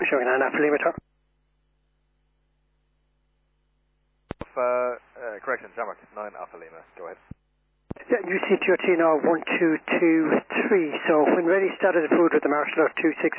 showing 9 Alpha Lima. Correction, Jamrock, 9 Alpha Lima. Go ahead. Yeah, you see to your TNR 1223. So when ready, started approved with the marshal of 26.